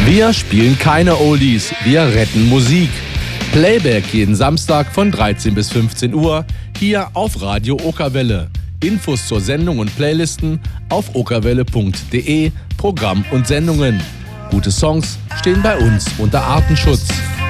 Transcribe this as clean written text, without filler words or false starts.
Wir spielen keine Oldies, wir retten Musik. Playback jeden Samstag von 13 bis 15 Uhr hier auf Radio Okerwelle. Infos zur Sendung und Playlisten auf okerwelle.de, Programm und Sendungen. Gute Songs stehen bei uns unter Artenschutz.